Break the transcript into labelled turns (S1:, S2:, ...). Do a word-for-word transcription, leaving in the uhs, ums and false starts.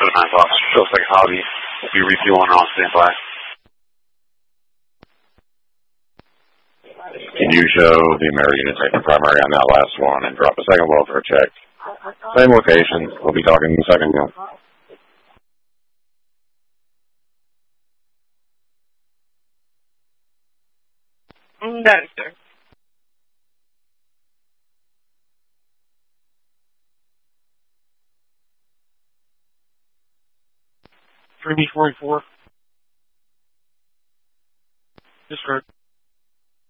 S1: to nine o'clock. Feels like Hobby will be refueling on standby.
S2: Can you show the American unit taking primary on that last one and drop a second welfare check? Same location. We'll be talking in a second. Yeah.
S3: No, sir.
S1: three B forty-four. Discard.